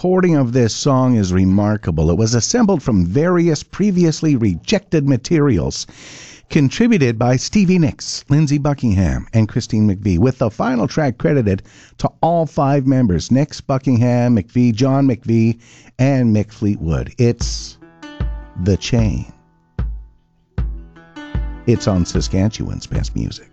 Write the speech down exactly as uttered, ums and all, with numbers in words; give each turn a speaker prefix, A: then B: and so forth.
A: recording of this song is remarkable. It was assembled from various previously rejected materials, contributed by Stevie Nicks, Lindsey Buckingham, and Christine McVie, with the final track credited to all five members, Nicks, Buckingham, McVie, John McVie, and Mick Fleetwood. It's The Chain. It's on Saskatchewan's Best Music.